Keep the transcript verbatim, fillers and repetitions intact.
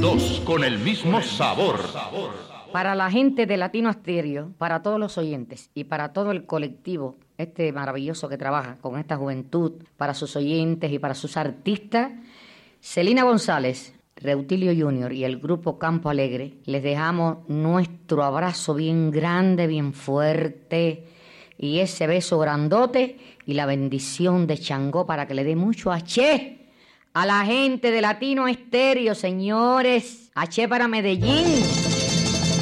dos con el mismo sabor. Para la gente de Latino Estéreo, para todos los oyentes y para todo el colectivo, este maravilloso que trabaja con esta juventud, para sus oyentes y para sus artistas, Celina González, Reutilio Junior y el grupo Campo Alegre, les dejamos nuestro abrazo bien grande, bien fuerte, y ese beso grandote y la bendición de Changó para que le dé mucho H a la gente de Latino Estéreo, señores. H para Medellín.